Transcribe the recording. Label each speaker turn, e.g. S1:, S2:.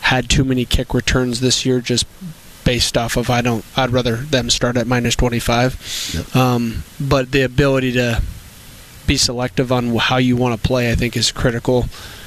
S1: had too many kick returns this year just based off of I'd rather them start at minus 25.
S2: Yep.
S1: But the ability to be selective on how you want to play, I think, is critical.